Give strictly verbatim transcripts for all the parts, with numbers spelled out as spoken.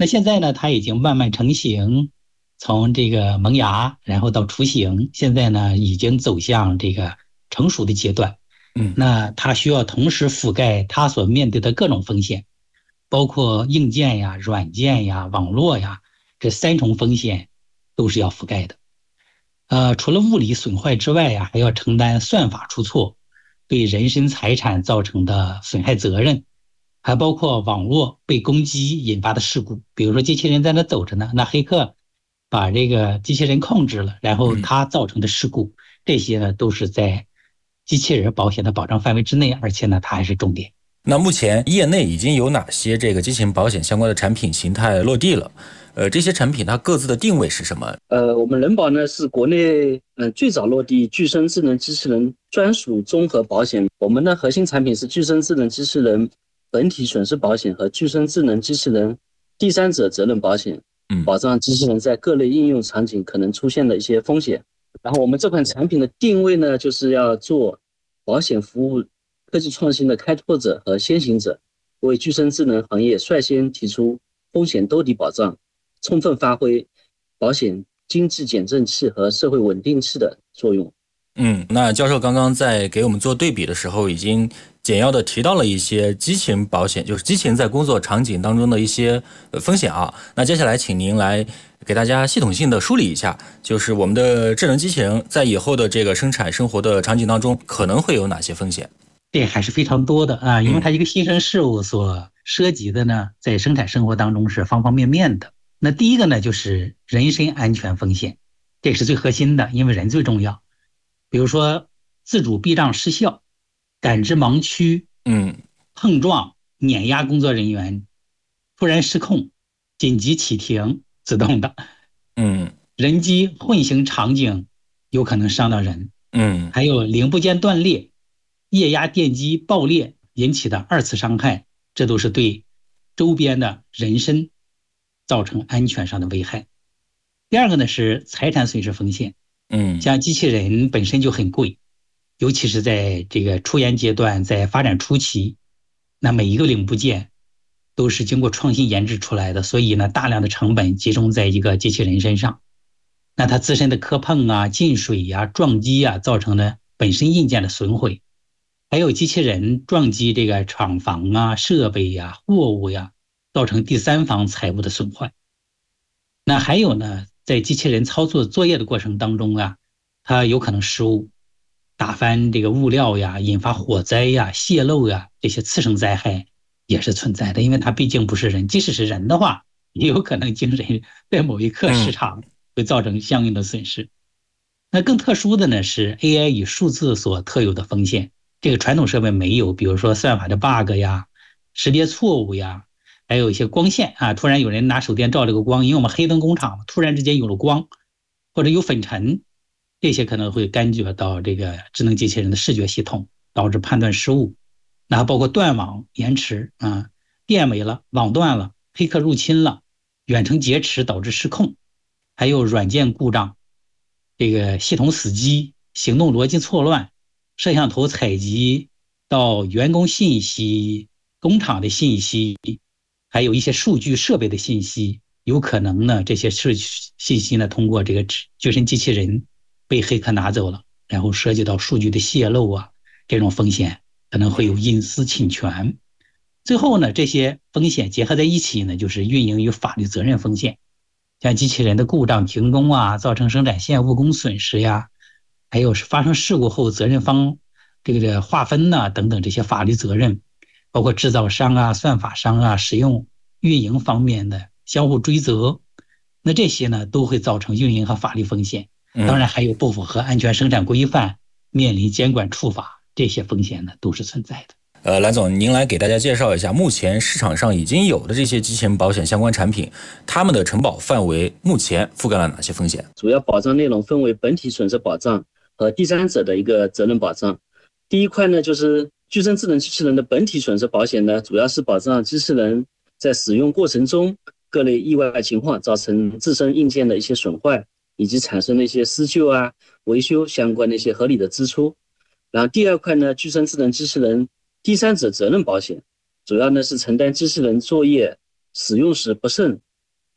那现在呢，它已经慢慢成型，从这个萌芽，然后到雏形，现在呢已经走向这个成熟的阶段。 嗯那它需要同时覆盖它所面对的各种风险，包括硬件呀、软件呀、网络呀，这三重风险都是要覆盖的。呃，除了物理损坏之外呀，还要承担算法出错对人身财产造成的损害责任，还包括网络被攻击引发的事故。比如说，机器人在那走着呢，那黑客把这个机器人控制了，然后嗯。 它造成的事故，这些呢都是在机器人保险的保障范围之内，而且呢，它还是重点。 那目前业内已经有哪些这个机器人保险相关的产品形态落地了？呃，这些产品它各自的定位是什么？ 呃，我们人保呢是国内嗯、呃、最早落地具身智能机器人专属综合保险。我们的核心产品是具身智能机器人本体损失保险和具身智能机器人第三者责任保险， 嗯， 保障机器人在各类应用场景可能出现的一些风险。然后我们这款产品的定位呢，就是要做保险服务科技创新的开拓者和先行者，为具身智能行业率先提出风险兜底保障，充分发挥保险经济减震器和社会稳定器的作用。 嗯，那教授刚刚在给我们做对比的时候，已经简要的提到了一些机器人保险，就是机器人在工作场景当中的一些风险啊。那接下来请您来给大家系统性的梳理一下，就是我们的智能机器人在以后的这个生产生活的场景当中可能会有哪些风险？ 这还是非常多的啊，因为它一个新生事物所涉及的呢，在生产生活当中是方方面面的。那第一个呢，就是人身安全风险，这是最核心的，因为人最重要。比如说自主避障失效、感知盲区、 嗯， 碰撞、碾压工作人员、突然失控、紧急启停、自动的， 嗯人机混行场景有可能伤到人， 嗯还有零部件断裂、液压电机爆裂引起的二次伤害，这都是对周边的人身造成安全上的危害。第二个呢是财产损失风险， 嗯像机器人本身就很贵，尤其是在这个初研阶段，在发展初期，那每一个零部件都是经过创新研制出来的，所以呢，大量的成本集中在一个机器人身上，那它自身的磕碰啊、进水呀、啊、撞击啊，造成了本身硬件的损毁，还有机器人撞击这个厂房啊、设备呀、货物呀，造成第三方财物的损坏。那还有呢，在机器人操作作业的过程当中啊，它有可能失误，打翻这个物料呀，引发火灾呀、泄漏呀，这些次生灾害也是存在的，因为它毕竟不是人，即使是人的话，也有可能精神在某一刻失常，会造成相应的损失。那更特殊的呢是 A I 与数字所特有的风险，这个传统设备没有，比如说算法的 bug 呀、识别错误呀，还有一些光线啊，突然有人拿手电照这个光，因为我们黑灯工厂突然之间有了光，或者有粉尘，这些可能会干扰到这个智能机器人的视觉系统，导致判断失误。那还包括断网延迟啊，电没了，网断了，黑客入侵了，远程劫持导致失控，还有软件故障，这个系统死机、行动逻辑错乱、摄像头采集到员工信息、工厂的信息，还有一些数据设备的信息，有可能呢这些信息呢通过这个具身机器人被黑客拿走了，然后涉及到数据的泄露啊，这种风险可能会有隐私侵权。最后呢，这些风险结合在一起呢，就是运营与法律责任风险。像机器人的故障、停工啊，造成生产线误工损失呀，还有是发生事故后责任方这个划分呐、啊、等等这些法律责任，包括制造商啊、算法商啊、使用运营方面的相互追责，那这些呢都会造成运营和法律风险。当然还有不符合安全生产规范，面临监管处罚，这些风险呢都是存在的。 呃，蓝总，您来给大家介绍一下目前市场上已经有的这些机器人保险相关产品，他们的承保范围目前覆盖了哪些风险？ 主要保障内容分为本体损失保障和第三者的一个责任保障。第一块呢，就是具身智能机器人的本体损失保险呢，主要是保障机器人在使用过程中各类意外情况造成自身硬件的一些损坏，以及产生的一些施救啊、维修相关的一些合理的支出。然后第二块呢，具身智能机器人第三者责任保险，主要呢是承担机器人作业使用时不慎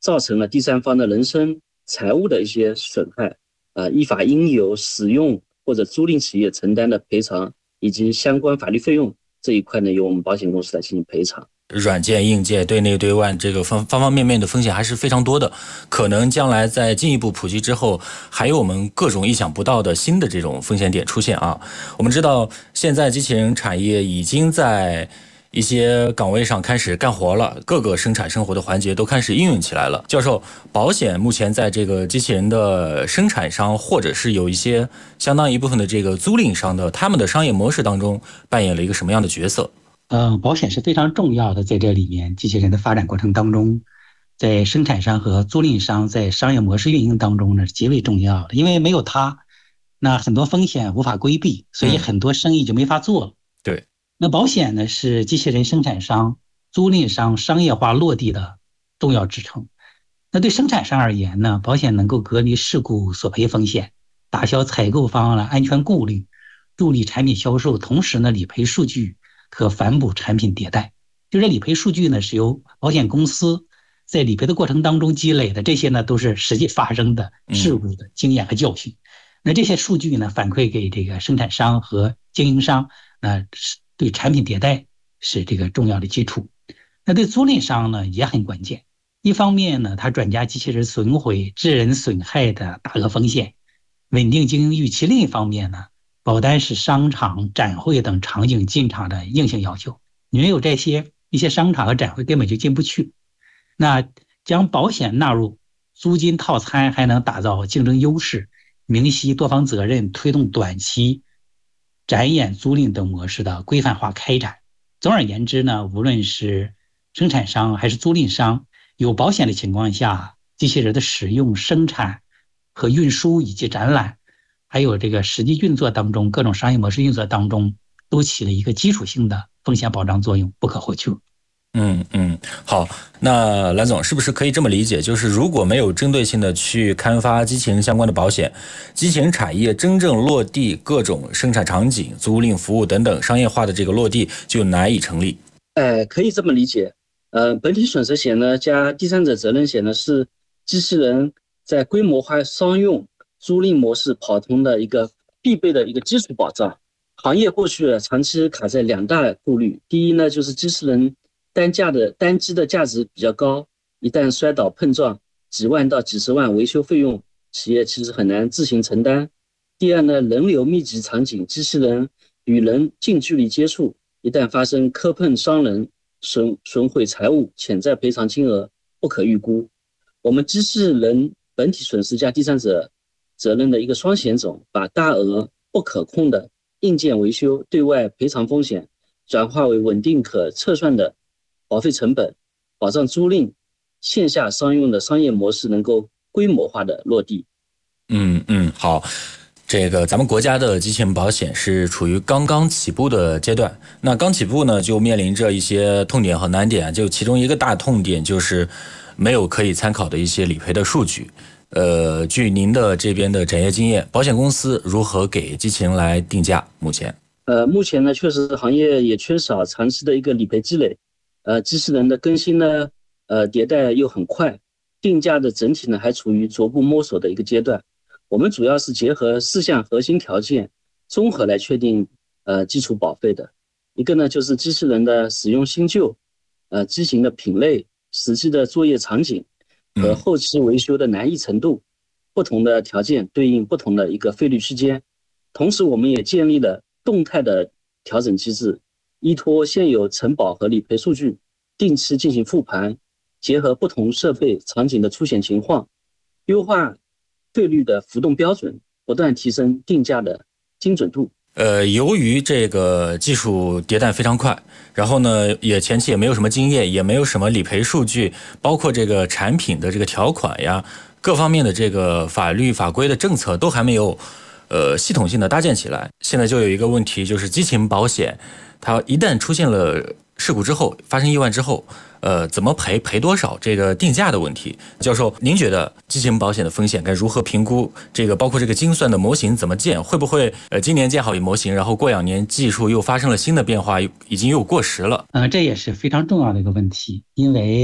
造成了第三方的人身、财物的一些损害，啊，依法应有使用或者租赁企业承担的赔偿以及相关法律费用这一块呢，由我们保险公司来进行赔偿。 软件、硬件、对内对外这个方方方面面的风险还是非常多的，可能将来在进一步普及之后，还有我们各种意想不到的新的这种风险点出现啊。我们知道现在机器人产业已经在一些岗位上开始干活了，各个生产生活的环节都开始应用起来了。教授，保险目前在这个机器人的生产商，或者是有一些相当一部分的这个租赁商的，他们的商业模式当中扮演了一个什么样的角色？ 嗯，保险是非常重要的，在这里面，机器人的发展过程当中，在生产商和租赁商在商业模式运营当中呢，是极为重要的。因为没有它，那很多风险无法规避，所以很多生意就没法做了。嗯、 对， 那保险呢，是机器人生产商、租赁商商业化落地的重要支撑。那对生产商而言呢，保险能够隔离事故索赔风险，打消采购方的安全顾虑，助力产品销售，同时呢，理赔数据可反哺产品迭代。就是理赔数据呢，是由保险公司在理赔的过程当中积累的，这些呢都是实际发生的事故的经验和教训。嗯、那这些数据呢，反馈给这个生产商和经营商，那对产品迭代是这个重要的基础。那对租赁商呢也很关键。一方面呢，它转嫁机器人损毁、致人损害的大额风险，稳定经营预期；另一方面呢，保单是商场、展会等场景进场的硬性要求，你没有这些，一些商场和展会根本就进不去。那将保险纳入租金套餐，还能打造竞争优势，明晰多方责任，推动短期展演、租赁等模式的规范化开展。总而言之呢，无论是生产商还是租赁商，有保险的情况下，机器人的使用、生产和运输以及展览，还有这个实际运作当中，各种商业模式运作当中，都起了一个基础性的风险保障作用，不可或缺。 嗯嗯，好，那蓝总是不是可以这么理解，就是如果没有针对性的去开发机器人相关的保险，机器人产业真正落地各种生产场景、租赁服务等等商业化的这个落地就难以成立？ 哎，可以这么理解。呃，本体损失险呢加第三者责任险呢，是机器人在规模化商用租赁模式跑通的一个必备的一个基础保障。行业过去长期卡在两大顾虑，第一呢，就是机器人单价的单机的价值比较高，一旦摔倒碰撞，几万到几十万维修费用，企业其实很难自行承担。第二呢，人流密集场景，机器人与人近距离接触，一旦发生磕碰伤人，损损毁财物，潜在赔偿金额不可预估。我们机器人本体损失加第三者责任的一个双险种，把大额不可控的硬件维修对外赔偿风险转化为稳定可测算的保费成本，保障租赁线下商用的商业模式能够规模化的落地。 嗯嗯，好。这个咱们国家的机器人保险是处于刚刚起步的阶段，那刚起步呢，就面临着一些痛点和难点，就其中一个大痛点就是没有可以参考的一些理赔的数据。呃，据您的这边的展业经验，保险公司如何给机器人来定价？目前， 呃，目前呢，确实行业也缺少长期的一个理赔积累，呃，机器人的更新呢，呃，迭代又很快，定价的整体呢还处于逐步摸索的一个阶段。我们主要是结合四项核心条件，综合来确定呃基础保费的。一个呢就是机器人的使用新旧，呃机型的品类、实际的作业场景和后期维修的难易程度，不同的条件对应不同的一个费率区间。同时，我们也建立了动态的调整机制，依托现有承保和理赔数据，定期进行复盘，结合不同设备场景的出险情况，优化费率的浮动标准，不断提升定价的精准度。 呃，由于这个技术迭代非常快，然后呢，也前期也没有什么经验，也没有什么理赔数据，包括这个产品的这个条款呀，各方面的这个法律法规的政策都还没有呃系统性的搭建起来。现在就有一个问题，就是机器人保险，它一旦出现了事故之后，发生意外之后，呃，怎么赔，赔多少，这个定价的问题。教授，您觉得机器人保险的风险该如何评估？这个包括这个精算的模型怎么建？会不会呃今年建好一模型，然后过两年技术又发生了新的变化，已经又过时了？ 呃，这也是非常重要的一个问题，因为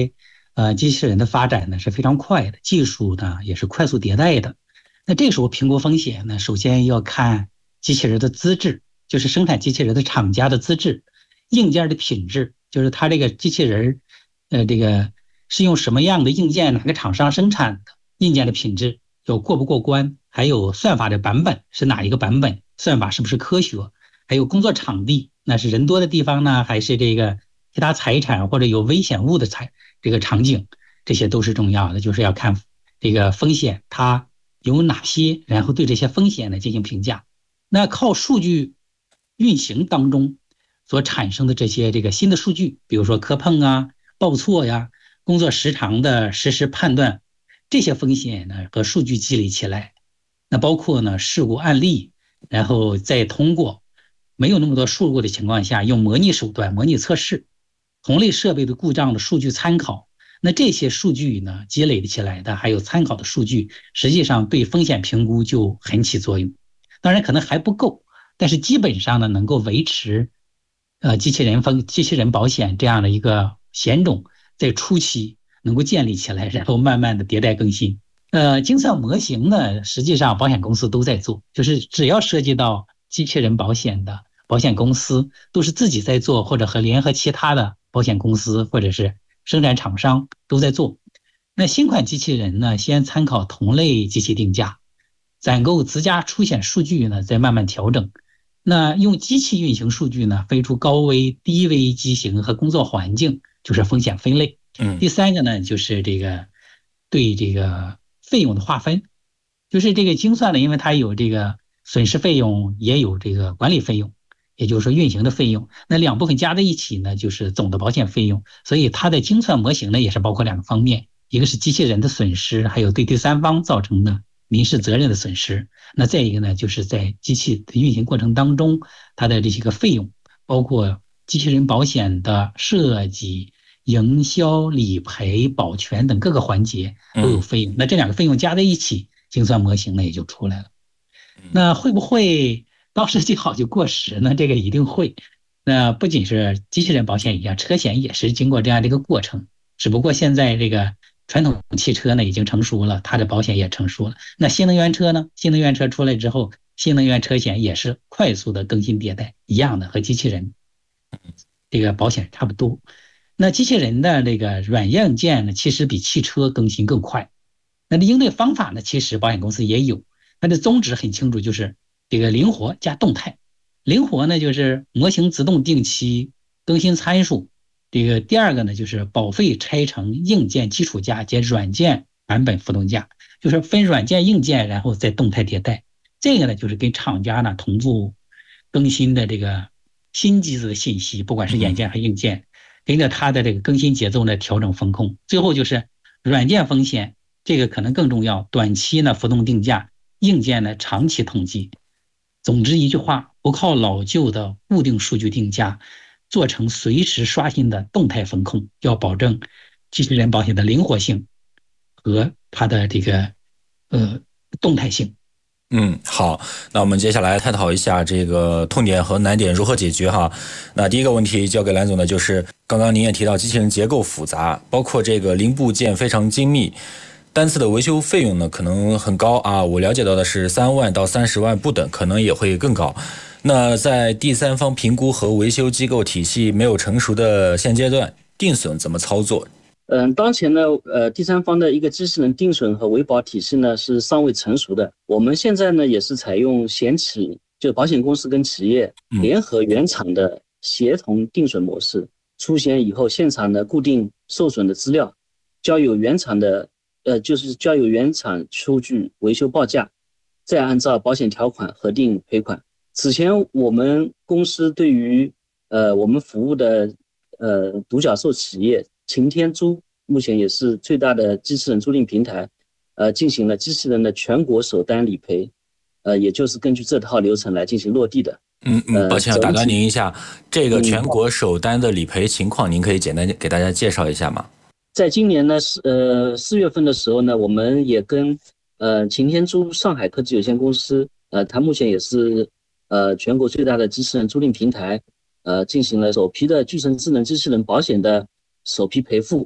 呃，机器人的发展呢是非常快的，技术呢也是快速迭代的。那这个时候评估风险呢，首先要看机器人的资质，就是生产机器人的厂家的资质，硬件的品质，就是它这个机器人，呃，这个是用什么样的硬件，哪个厂商生产的，硬件的品质有过不过关，还有算法的版本是哪一个版本，算法是不是科学，还有工作场地，那是人多的地方呢，还是这个其他财产或者有危险物的财这个场景，这些都是重要的，就是要看这个风险它有哪些，然后对这些风险呢进行评价。那靠数据运行当中所产生的这些这个新的数据，比如说磕碰啊、报错呀、工作时长的实时判断，这些风险呢和数据积累起来，那包括呢事故案例，然后再通过没有那么多事故的情况下，用模拟手段模拟测试同类设备的故障的数据参考。那这些数据呢积累起来的，还有参考的数据，实际上对风险评估就很起作用。当然可能还不够，但是基本上呢能够维持呃机器人风机器人保险这样的一个险种在初期能够建立起来，然后慢慢的迭代更新。呃，精算模型呢，实际上保险公司都在做，就是只要涉及到机器人保险的保险公司都是自己在做，或者和联合其他的保险公司或者是生产厂商都在做。那新款机器人呢，先参考同类机器定价，攒够自家出险数据呢，再慢慢调整。那用机器运行数据呢，分出高危、低危机型和工作环境，就是风险分类。 嗯， 第三个呢，就是这个对这个费用的划分，就是这个精算呢，因为它有这个损失费用，也有这个管理费用，也就是说运行的费用。那两部分加在一起呢，就是总的保险费用。所以它的精算模型呢，也是包括两个方面，一个是机器人的损失，还有对第三方造成的民事责任的损失。那再一个呢，就是在机器的运行过程当中，它的这些个费用，包括机器人保险的设计、营销、理赔、保全等各个环节都有费用。那这两个费用加在一起，精算模型呢也就出来了。那会不会到设计好就过时呢？这个一定会。那不仅是机器人保险一样，车险也是经过这样的一个过程，只不过现在这个传统汽车呢已经成熟了，它的保险也成熟了。那新能源车呢？新能源车出来之后，新能源车险也是快速的更新迭代，一样的，和机器人这个保险差不多。那机器人的这个软硬件呢，其实比汽车更新更快。那应对方法呢，其实保险公司也有，它的宗旨很清楚，就是这个灵活加动态。灵活呢，就是模型自动定期更新参数。这个第二个呢，就是保费拆成硬件基础价及软件版本浮动价，就是分软件硬件，然后再动态迭代。这个呢，就是跟厂家呢同步更新的这个新机子的信息，不管是软件和硬件，跟着它的这个更新节奏呢调整风控。最后就是软件风险，这个可能更重要，短期呢浮动定价，硬件呢长期统计。总之一句话，不靠老旧的固定数据定价，做成随时刷新的动态风控，要保证机器人保险的灵活性和它的这个呃动态性。 嗯，好，那我们接下来探讨一下这个痛点和难点如何解决哈。那第一个问题交给蓝总的就是，刚刚您也提到机器人结构复杂，包括这个零部件非常精密，单次的维修费用呢可能很高啊，我了解到的是三万到三十万不等，可能也会更高。那在第三方评估和维修机构体系没有成熟的现阶段，定损怎么操作？ 嗯，当前呢，呃，第三方的一个机器人定损和维保体系呢是尚未成熟的。我们现在呢也是采用险企，就保险公司跟企业联合原厂的协同定损模式。出险以后，现场呢固定受损的资料，交由原厂的，呃，就是交由原厂出具维修报价，再按照保险条款核定赔款。此前我们公司对于呃我们服务的呃独角兽企业擎天租，目前也是最大的机器人租赁平台，呃，进行了机器人的全国首单理赔，呃，也就是根据这套流程来进行落地的。 嗯嗯，抱歉，打断您一下，这个全国首单的理赔情况，您可以简单给大家介绍一下吗？ 在今年呢，呃，四月份的时候呢，我们也跟呃擎天租上海科技有限公司，呃，它目前也是呃全国最大的机器人租赁平台，呃，进行了首批的巨神智能机器人保险的首批赔付，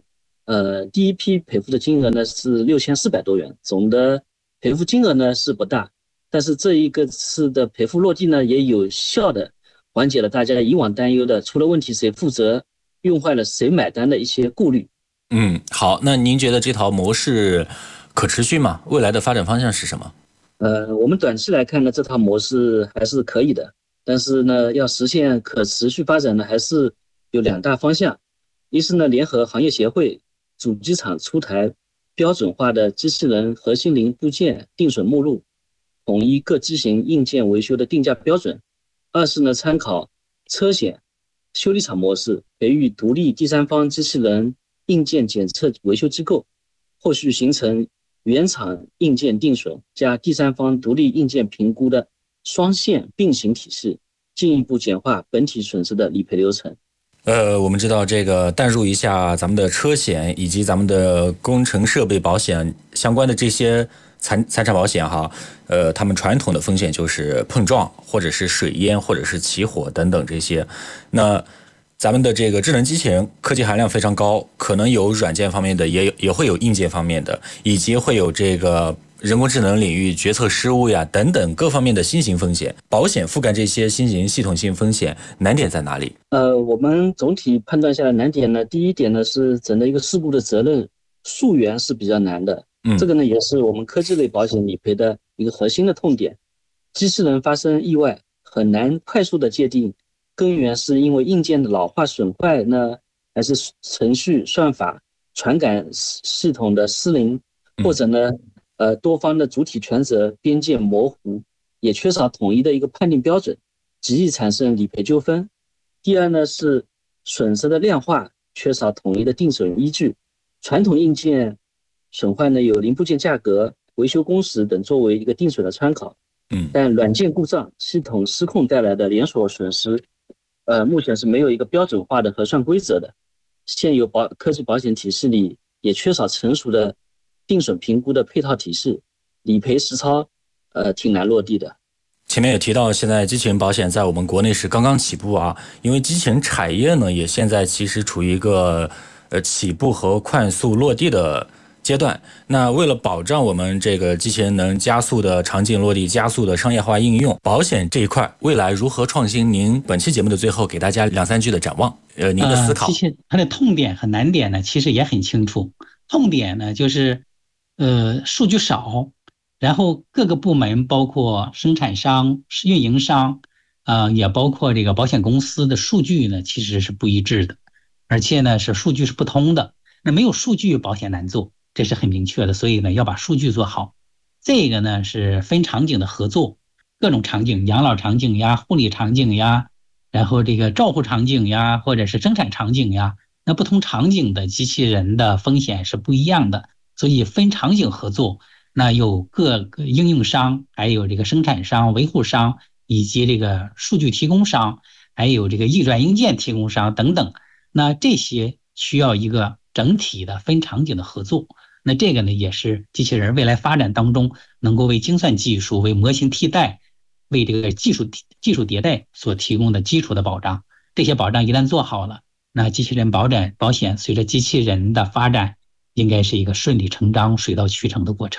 呃，第一批赔付的金额呢是六千四百多元，总的赔付金额呢是不大，但是这一个次的赔付落地呢，也有效的缓解了大家以往担忧的出了问题谁负责、用坏了谁买单的一些顾虑。 嗯，好，那您觉得这套模式可持续吗？未来的发展方向是什么？ 呃，我们短期来看呢，这套模式还是可以的，但是呢，要实现可持续发展呢，还是有两大方向。一是呢，联合行业协会、主机厂出台标准化的机器人核心零部件定损目录，统一各机型硬件维修的定价标准。二是呢，参考车险修理厂模式，培育独立第三方机器人硬件检测维修机构，后续形成原厂硬件定损加第三方独立硬件评估的双线并行体系，进一步简化本体损失的理赔流程。 呃，我们知道这个淡入一下咱们的车险以及咱们的工程设备保险相关的这些财财产保险哈，呃，他们传统的风险就是碰撞或者是水淹或者是起火等等这些。那咱们的这个智能机器人科技含量非常高，可能有软件方面的，也有也会有硬件方面的，以及会有这个人工智能领域决策失误呀等等各方面的新型风险。保险覆盖这些新型系统性风险，难点在哪里？ 呃，我们总体判断下来难点呢，第一点呢是整个一个事故的责任溯源是比较难的，嗯，这个呢也是我们科技类保险理赔的一个核心的痛点。机器人发生意外很难快速的界定根源是因为硬件的老化损坏呢，还是程序算法传感系统的失灵，或者呢，呃，多方的主体权责边界模糊，也缺少统一的一个判定标准，极易产生理赔纠纷。第二呢是损失的量化缺少统一的定损依据，传统硬件损坏呢有零部件价格、维修工时等作为一个定损的参考，嗯，但软件故障、系统失控带来的连锁损失。呃，目前是没有一个标准化的核算规则的，现有保科技保险体系里也缺少成熟的定损评估的配套体系，理赔实操呃挺难落地的。 前面也提到，现在机器人保险在我们国内是刚刚起步啊，因为机器人产业呢也现在其实处于一个呃起步和快速落地的阶段。那为了保障我们这个机器人能加速的场景落地、加速的商业化应用，保险这一块未来如何创新？您本期节目的最后给大家两三句的展望，呃，您的思考。 呃、其实它的痛点和难点呢，其实也很清楚。痛点呢就是，呃，数据少，然后各个部门包括生产商、运营商，呃，也包括这个保险公司的数据呢，其实是不一致的，而且呢是数据是不通的。那没有数据，保险难做。这是很明确的，所以呢，要把数据做好。这个呢是分场景的合作，各种场景，养老场景呀、护理场景呀，然后这个照护场景呀，或者是生产场景呀，那不同场景的机器人的风险是不一样的，所以分场景合作。那有各个应用商，还有这个生产商、维护商，以及这个数据提供商，还有这个易软硬件提供商等等。那这些需要一个整体的分场景的合作。那这个呢，也是机器人未来发展当中能够为精算技术、为模型替代、为这个技术技术迭代所提供的基础的保障。这些保障一旦做好了，那机器人保险保险随着机器人的发展，应该是一个顺理成章、水到渠成的过程。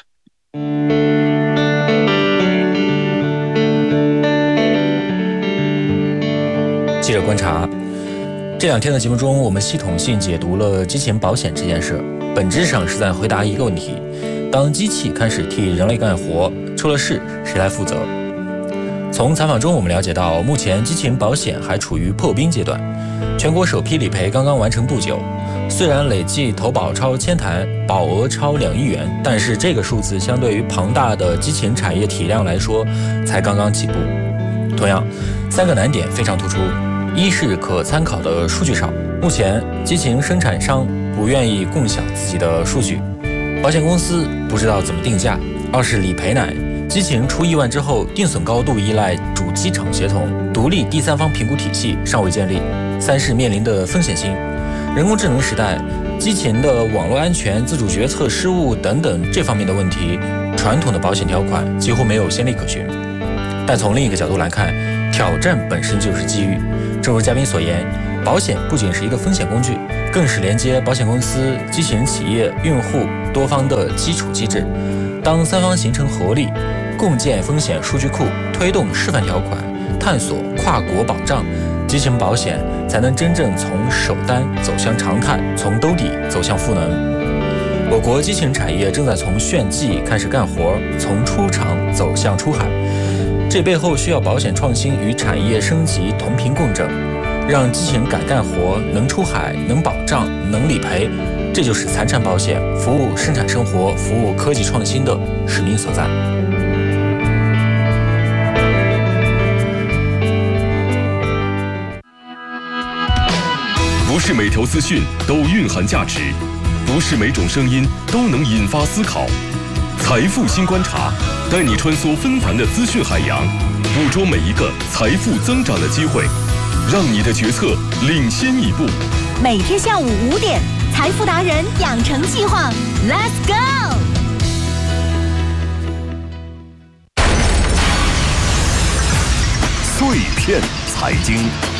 记者观察，这两天的节目中，我们系统性解读了机器人保险这件事。本质上是在回答一个问题：当机器开始替人类干活，出了事谁来负责？从采访中我们了解到，目前机器人保险还处于破冰阶段，全国首批理赔刚刚完成不久。虽然累计投保超千台，保额超两亿元，但是这个数字相对于庞大的机器人产业体量来说，才刚刚起步。同样，三个难点非常突出：一是可参考的数据少，目前机器人生产商不愿意共享自己的数据，保险公司不知道怎么定价；二是理赔难，机器人出意外之后，定损高度依赖主机厂协同，独立第三方评估体系尚未建立；三是面临的风险性，人工智能时代，机器人的网络安全、自主决策失误等等这方面的问题，传统的保险条款几乎没有先例可循。但从另一个角度来看，挑战本身就是机遇。正如嘉宾所言，保险不仅是一个风险工具， 更是连接保险公司、机器人企业、用户多方的基础机制。当三方形成合力，共建风险数据库，推动示范条款，探索跨国保障，机器人保险才能真正从首单走向常态，从兜底走向赋能。我国机器人产业正在从炫技开始干活，从出厂走向出海，这背后需要保险创新与产业升级同频共振，让机器人敢干活，能出海，能保障，能理赔，这就是财产保险服务生产生活、服务科技创新的使命所在。 不是每条资讯都蕴含价值，不是每种声音都能引发思考。财富新观察，带你穿梭纷繁的资讯海洋，捕捉每一个财富增长的机会，让你的决策领先一步。 每天下午五点，财富达人养成计划 ，Let's go！ 碎片财经。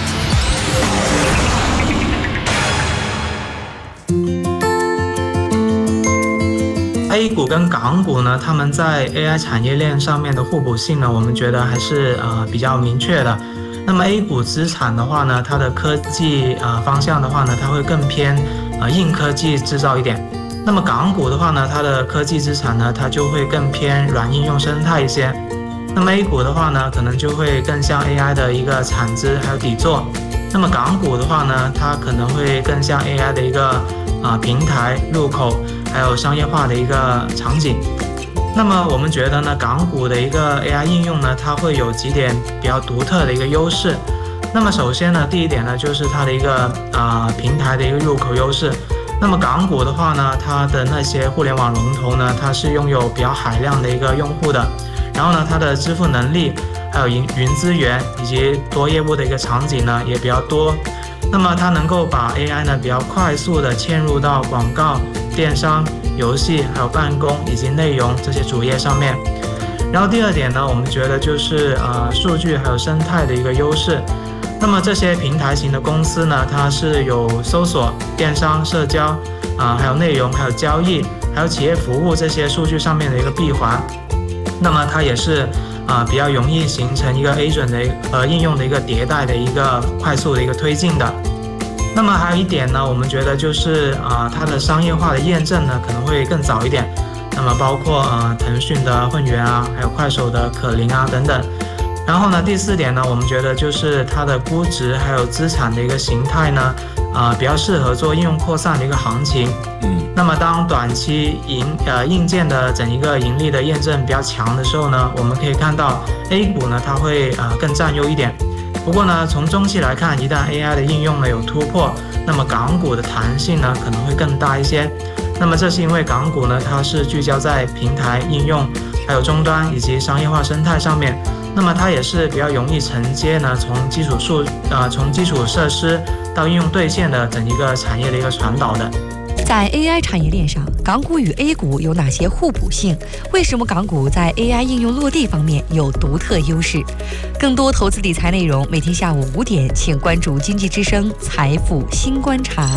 A 股跟港股呢，他们在 A I 产业链上面的互补性呢，我们觉得还是呃比较明确的。那么 A 股资产的话呢，它的科技呃方向的话呢，它会更偏呃硬科技制造一点。那么港股的话呢，它的科技资产呢，它就会更偏软应用生态一些。那么 A 股的话呢，可能就会更像 A I 的一个产值还有底座。那么港股的话呢，它可能会更像 A I 的一个啊、呃、平台入口，还有商业化的一个场景。那么我们觉得呢，港股的一个 A I 应用呢，它会有几点比较独特的一个优势。那么首先呢，第一点呢，就是它的一个啊、呃、平台的一个入口优势。那么港股的话呢，它的那些互联网龙头呢，它是拥有比较海量的一个用户的，然后呢，它的支付能力，还有云云资源以及多业务的一个场景呢也比较多。那么它能够把 A I 呢比较快速的嵌入到广告、电商、游戏还有办公以及内容这些主页上面。然后第二点呢，我们觉得就是呃数据还有生态的一个优势。那么这些平台型的公司呢，它是有搜索、电商、社交啊、呃，还有内容、还有交易、还有企业服务这些数据上面的一个闭环。那么它也是啊、呃、比较容易形成一个 agent 的呃应用的一个迭代的一个快速的一个推进的。那么还有一点呢，我们觉得就是啊、呃、它的商业化的验证呢可能会更早一点。那么包括呃腾讯的混元啊，还有快手的可伶啊等等。然后呢，第四点呢，我们觉得就是它的估值还有资产的一个形态呢，啊、呃、比较适合做应用扩散的一个行情。 嗯。 那么当短期盈呃硬件的整一个盈利的验证比较强的时候呢，我们可以看到 A 股呢它会呃更占优一点。不过呢，从中期来看，一旦 A I 的应用呢有突破，那么港股的弹性呢可能会更大一些。那么这是因为港股呢它是聚焦在平台应用、还有终端以及商业化生态上面，那么它也是比较容易承接呢从基础数呃从基础设施到应用兑现的整一个产业的一个传导的。 在 A I 产业链上，港股与 A 股有哪些互补性？为什么港股在 A I 应用落地方面有独特优势？更多投资理财内容，每天下午五点，请关注经济之声财富新观察。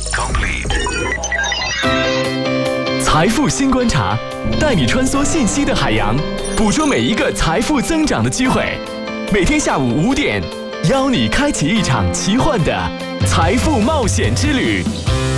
财富新观察，带你穿梭信息的海洋，捕捉每一个财富增长的机会。每天下午五点，邀你开启一场奇幻的财富冒险之旅。